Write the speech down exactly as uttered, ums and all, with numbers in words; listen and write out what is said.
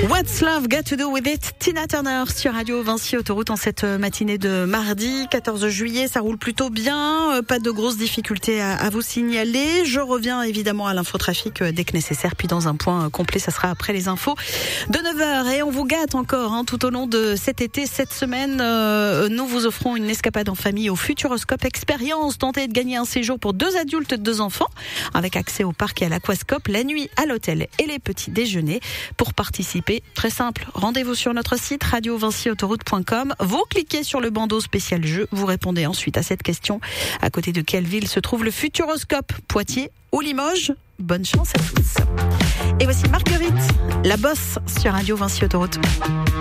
What's Love Got to Do With It? Tina Turner sur Radio Vinci Autoroute en cette matinée de mardi quatorze juillet. Ça roule plutôt bien, pas de grosses difficultés à, à vous signaler. Je reviens évidemment à l'infotrafic dès que nécessaire, puis dans un point complet, ça sera après les infos de neuf heures. Et on vous gâte encore hein, tout au long de cet été, cette semaine. Euh, nous vous offrons une escapade en famille au Futuroscope Expérience. Tentez de gagner un séjour pour deux adultes et deux enfants avec accès au parc et à l'aquascope, la nuit à l'hôtel et les petits déjeuners. Pour participer, très simple, rendez-vous sur notre site radio vinci autoroute point com. Vous cliquez sur le bandeau spécial jeu. Vous répondez ensuite à cette question. À côté de quelle ville se trouve le Futuroscope? Poitiers ou Limoges? Bonne chance à tous. Et voici Marguerite, la bosse sur Radio Vinci Autoroute.